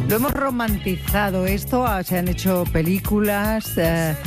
Lo hemos romantizado esto, se han hecho películas.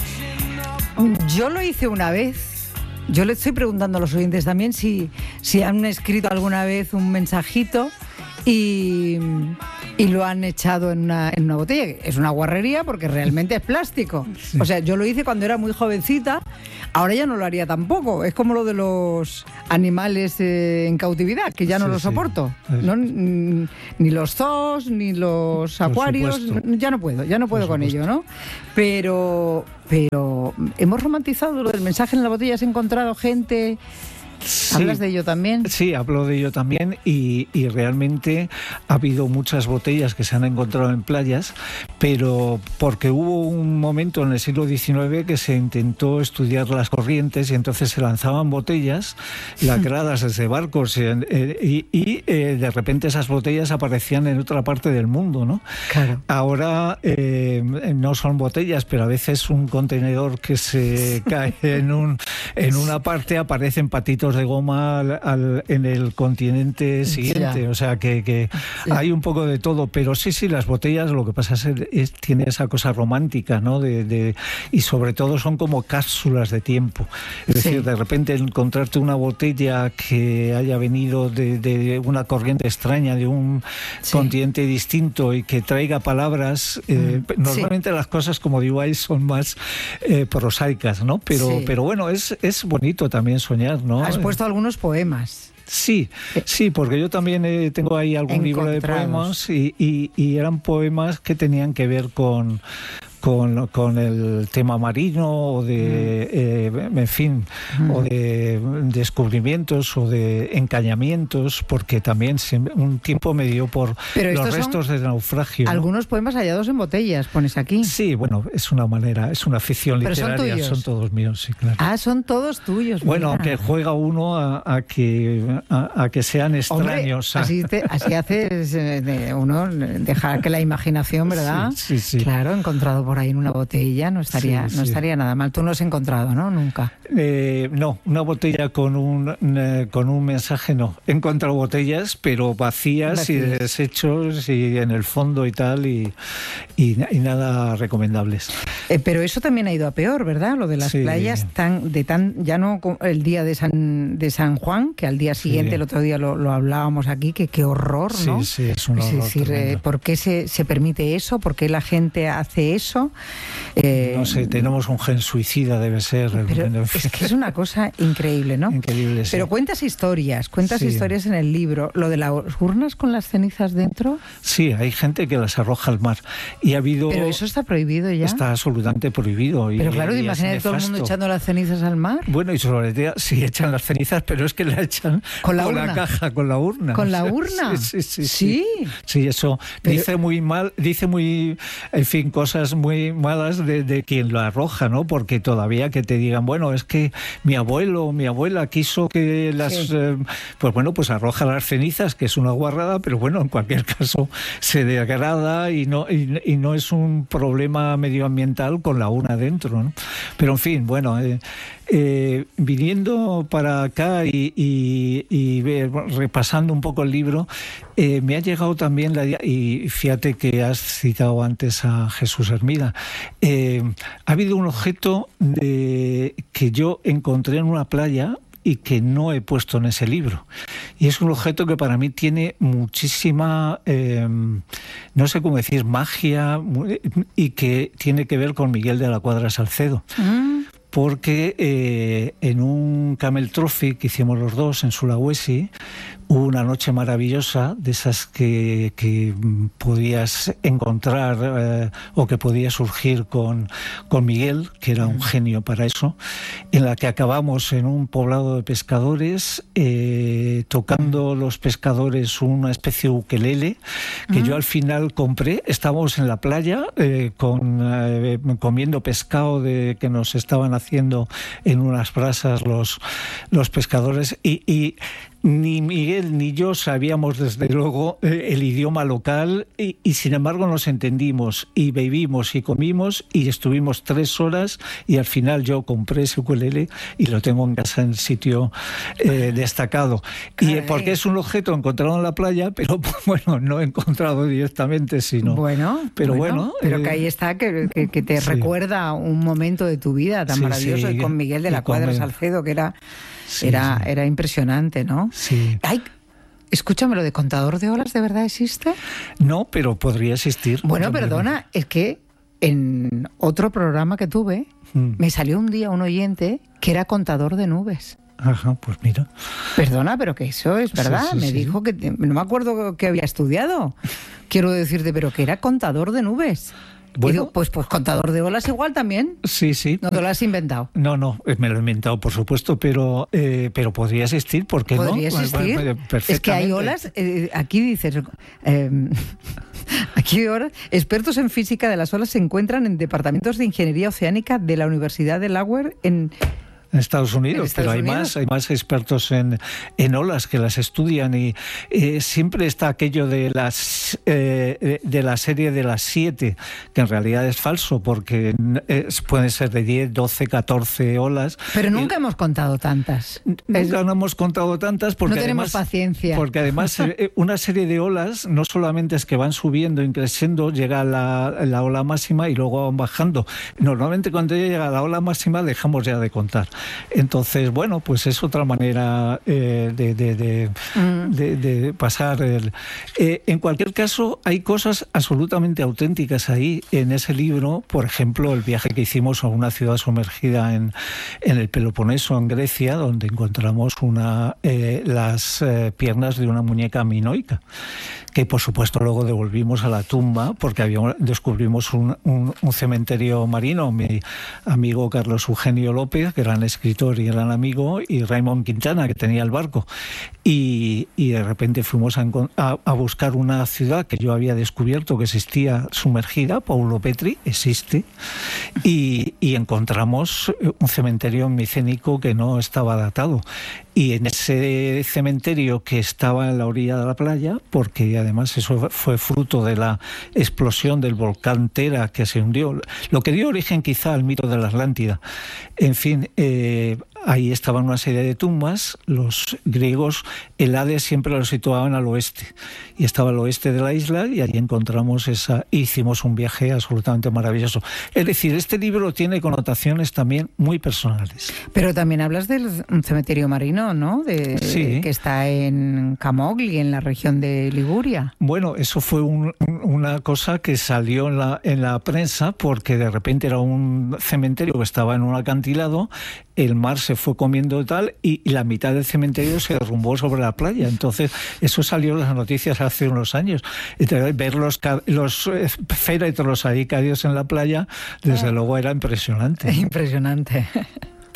Yo lo hice una vez. Yo le estoy preguntando a los oyentes también si han escrito alguna vez un mensajito y lo han echado en una botella. Es una guarrería porque realmente es plástico. Sí. O sea, yo lo hice cuando era muy jovencita, ahora ya no lo haría tampoco. Es como lo de los animales en cautividad, que ya no lo soporto. ¿No? Ni los zoos, ni los acuarios, ya no puedo con ello, ¿no? Pero hemos romantizado lo del mensaje en la botella. ¿Has encontrado gente? Sí, ¿hablas de ello también? Sí, hablo de ello también y realmente ha habido muchas botellas que se han encontrado en playas, pero porque hubo un momento en el siglo XIX que se intentó estudiar las corrientes y entonces se lanzaban botellas lacradas desde barcos y de repente esas botellas aparecían en otra parte del mundo, ¿no? Claro. Ahora no son botellas, pero a veces un contenedor que se cae en una parte aparecen patitos de goma en el continente siguiente, o sea que hay un poco de todo, pero sí, las botellas lo que pasa es tiene esa cosa romántica, ¿no? Y sobre todo son como cápsulas de tiempo, es decir, de repente encontrarte una botella que haya venido de una corriente extraña, de un continente distinto y que traiga palabras, normalmente las cosas, como digo, ahí son más prosaicas, ¿no? Pero bueno, es bonito también soñar, ¿no? Has puesto algunos poemas. Sí, porque yo también tengo ahí algún libro de poemas y eran poemas que tenían que ver con el tema marino o de, en fin, o de descubrimientos o de encañamientos, porque también un tiempo me dio por los restos de naufragio. Algunos poemas hallados en botellas, pones aquí. Sí, bueno, es una manera, es una ficción literaria, son todos míos, sí, claro. Ah, son todos tuyos. Bueno, aunque juega uno a que sean extraños. Hombre, así haces uno, dejar que la imaginación, ¿verdad? Sí. Claro, encontrado por ahí en una botella, no estaría nada mal. Tú no has encontrado, ¿no? Nunca. No, una botella con un mensaje no. He encontrado botellas, pero vacías y de desechos y en el fondo y tal, y nada recomendables. Pero eso también ha ido a peor, ¿verdad? Lo de las playas ya no el día de San Juan, que al día siguiente, el otro día lo hablábamos aquí, que qué horror, ¿no? Sí, es un horror. Es decir, ¿por qué se permite eso? ¿Por qué la gente hace eso? No sé, tenemos un gen suicida, debe ser. Pero es que es una cosa increíble, ¿no? Increíble, sí. Pero cuentas historias en el libro. ¿Lo de las urnas con las cenizas dentro? Sí, hay gente que las arroja al mar. Y ha habido... Pero eso está prohibido ya. Está absolutamente prohibido. Pero claro, imagínate todo el mundo echando las cenizas al mar. Bueno, y sobre todo, sí echan las cenizas, pero es que la echan con la caja, con la urna. ¿Con la urna? Sí. Sí, eso dice muy, en fin, cosas muy malas de quien lo arroja, ¿no? Porque todavía que te digan, bueno, es que mi abuelo o mi abuela quiso que las... pues arroja las cenizas, que es una guarrada, pero bueno, en cualquier caso se degrada y no es un problema medioambiental con la urna dentro, ¿no? Pero en fin, bueno... viniendo para acá y repasando un poco el libro, me ha llegado también y fíjate que has citado antes a Jesús Hermida, ha habido un objeto que yo encontré en una playa y que no he puesto en ese libro. Y es un objeto que para mí tiene muchísima, no sé cómo decir, magia, y que tiene que ver con Miguel de la Cuadra Salcedo. Porque en un Camel Trophy que hicimos los dos en Sulawesi, hubo una noche maravillosa, de esas que podías encontrar o que podía surgir con Miguel, que era un genio para eso, en la que acabamos en un poblado de pescadores, tocando los pescadores una especie de ukelele, que yo al final compré. Estábamos en la playa comiendo pescado que nos estaban haciendo en unas brasas los pescadores y Ni Miguel ni yo sabíamos desde luego el idioma local y sin embargo nos entendimos y bebimos y comimos y estuvimos 3 horas y al final yo compré ese ukelele y lo tengo en casa en sitio destacado. Y porque es un objeto encontrado en la playa, pero bueno, no he encontrado directamente, sino... Pero que ahí está, que te recuerda un momento de tu vida tan maravilloso, y con Miguel de la Cuadra Salcedo, que era impresionante, ¿no? Sí. Ay, escúchame, ¿lo de contador de olas de verdad existe? No, pero podría existir. Bueno, perdona, es que en otro programa que tuve, me salió un día un oyente que era contador de nubes. Ajá, pues mira. Perdona, pero que eso es verdad. Me dijo que... No me acuerdo que había estudiado. Quiero decirte, pero que era contador de nubes. Bueno, y digo, pues contador de olas igual también. Sí. ¿No te lo has inventado? No, me lo he inventado, por supuesto, pero podría existir, ¿por qué no? Podría existir. Perfectamente. Es que hay olas, aquí dices... Aquí ahora, expertos en física de las olas se encuentran en departamentos de ingeniería oceánica de la Universidad de Delaware en Estados Unidos, pero hay más expertos en olas que las estudian y siempre está aquello de la serie de las 7, que en realidad es falso porque pueden ser de 10, 12, 14 olas. Pero nunca hemos contado tantas. Nunca no hemos contado tantas porque no tenemos paciencia. Porque además una serie de olas no solamente es que van subiendo, creciendo, llega la ola máxima y luego van bajando. Normalmente cuando llega a la ola máxima dejamos ya de contar. Entonces, bueno, pues es otra manera de pasar. En cualquier caso, hay cosas absolutamente auténticas ahí en ese libro. Por ejemplo, el viaje que hicimos a una ciudad sumergida en el Peloponeso, en Grecia, donde encontramos las piernas de una muñeca minoica, que por supuesto luego devolvimos a la tumba porque descubrimos un cementerio marino. Mi amigo Carlos Eugenio López, gran escritor y gran amigo, y Raymond Quintana, que tenía el barco, y de repente fuimos a buscar una ciudad que yo había descubierto que existía sumergida. Paulo Petri existe, y encontramos un cementerio micénico que no estaba datado. Y en ese cementerio, que estaba en la orilla de la playa, porque además eso fue fruto de la explosión del volcán Tera, que se hundió, lo que dio origen quizá al mito de la Atlántida. En fin, ahí estaban una serie de tumbas. Los griegos el Hades siempre lo situaban al oeste, y estaba al oeste de la isla, y allí encontramos hicimos un viaje absolutamente maravilloso. Es decir, este libro tiene connotaciones también muy personales. Pero también hablas del cementerio marino, ¿no? Sí. Que está en Camogli, en la región de Liguria. Bueno, eso fue una cosa que salió en la prensa, porque de repente era un cementerio que estaba en un acantilado, el mar se fue comiendo tal, y la mitad del cementerio se derrumbó sobre la playa. Entonces, eso salió en las noticias hace unos años. Entonces, ver los féretros ahí caídos en la playa, desde luego era impresionante. Impresionante.